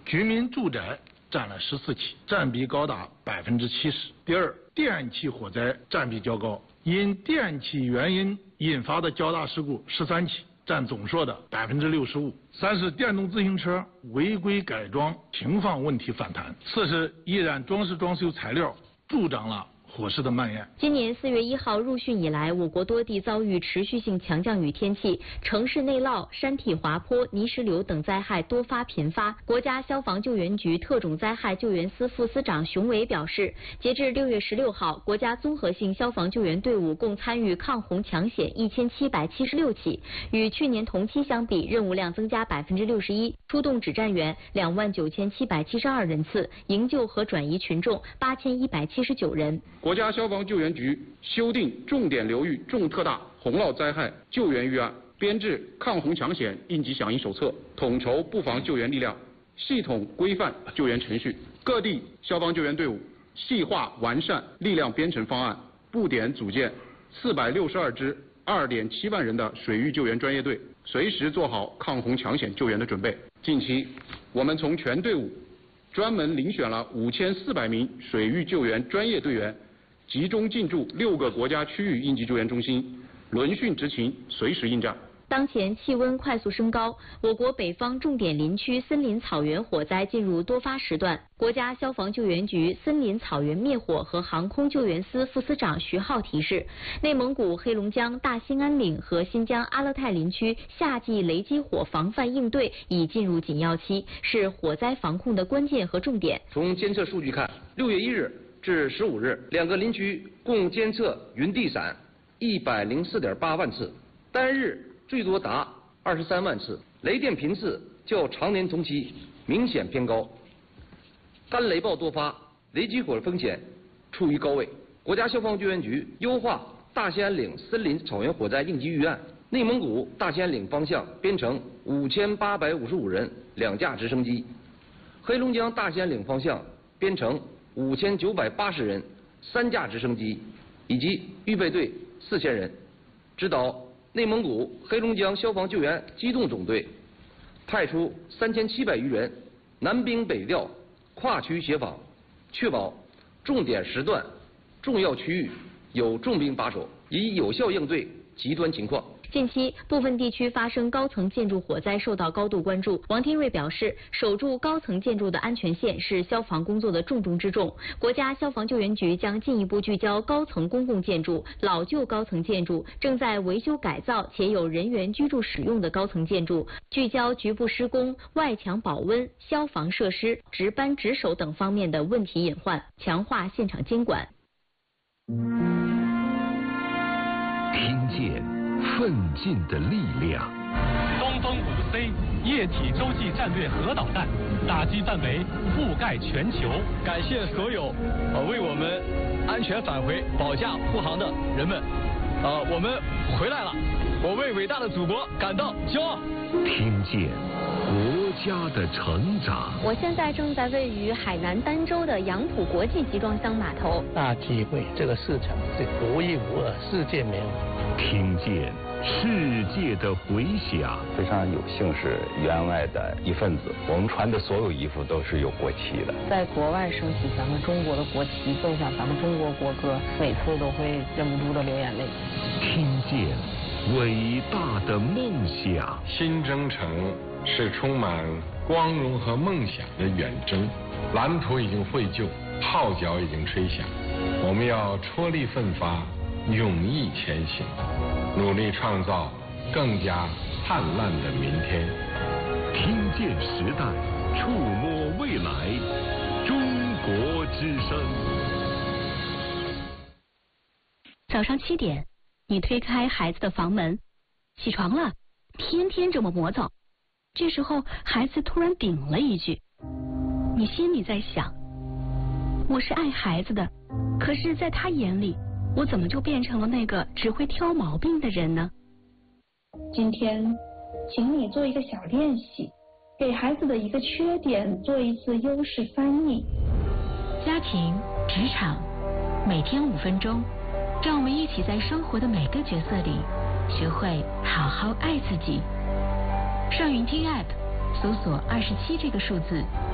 居民住宅占了14起，占比高达70%。第二，电气火灾占比较高，因电气原因引发的较大事故13起，占总数的65%。三是电动自行车违规改装停放问题反弹。四是易燃装饰装修材料助长了火势的蔓延。 今年4月1号入汛以来，我国多地遭遇持续性强降雨天气，城市内涝、山体滑坡、泥石流等灾害多发频发。国家消防救援局特种灾害救援司副司长熊伟表示，截至6月16号，国家综合性消防救援队伍共参与抗洪抢险1776起，与去年同期相比，任务量增加61%，出动指战员29772人次，营救和转移群众8179人。 国家消防救援局修订重点流域重特大洪涝灾害救援预案，编制抗洪抢险应急响应手册，统筹布防救援力量，系统规范救援程序。各地消防救援队伍细化完善力量编程方案，布点组建462支2.7万人的水域救援专业队，随时做好抗洪抢险救援的准备。近期，我们从全队伍专门遴选了5400名水域救援专业队员，集中进驻6个国家区域应急救援中心，轮训执勤，随时应战。 当前气温快速升高，我国北方重点林区森林草原火灾进入多发时段。国家消防救援局森林草原灭火和航空救援司副司长徐浩提示，内蒙古、黑龙江大兴安岭和新疆阿勒泰林区夏季雷击火防范应对已进入紧要期，是火灾防控的关键和重点。 从监测数据看，6月1日至15日，2个林区共监测云地闪104.8万次，单日最多达23万次，雷电频次较常年同期明显偏高，干雷暴多发，雷击火风险处于高位。国家消防救援局优化大兴安岭森林草原火灾应急预案，内蒙古大兴安岭方向编成5855人2架直升机，黑龙江大兴安岭方向编成5980人3架直升机，以及预备队4000人，指导内蒙古、黑龙江消防救援机动总队派出3700余人，南兵北调，跨区协防，确保重点时段、重要区域有重兵把守，以有效应对极端情况。 近期，部分地区发生高层建筑火灾受到高度关注。王天瑞表示，守住高层建筑的安全线是消防工作的重中之重。国家消防救援局将进一步聚焦高层公共建筑、老旧高层建筑、正在维修改造且有人员居住使用的高层建筑，聚焦局部施工、外墙保温、消防设施、值班值守等方面的问题隐患，强化现场监管。 听见奋进的力量。 东风5C 液体洲际战略核导弹打击范围覆盖全球。 感谢所有为我们安全返回保驾护航的人们。我们回来了，我为伟大的祖国感到骄傲。 听见国家的成长。 我现在正在位于海南儋州的杨浦国际集装箱码头， 大体会这个市场是独一无二，世界没有。 听见世界的回响。 非常有幸是员外的一份子，我们穿的所有衣服都是有国旗的。 在国外升起咱们中国的国旗，奏响咱们中国国歌，每次都会忍不住的流眼泪。 听见伟大的梦想。 新征程是充满光荣和梦想的远征，蓝图已经绘就，号角已经吹响，我们要踔厉奋发，勇毅前行，努力创造更加灿烂的明天。 听见时代，触摸未来，中国之声。 早上7点，你推开孩子的房门，起床了，天天这么磨蹭。这时候，孩子突然顶了一句，你心里在想，我是爱孩子的，可是在他眼里，我怎么就变成了那个只会挑毛病的人呢？ 今天，请你做一个小练习，给孩子的一个缺点做一次优势翻译。 家庭、职场，每天5分钟，让我们一起在生活的每个角色里，学会好好爱自己。上云听 App， 搜索27这个数字，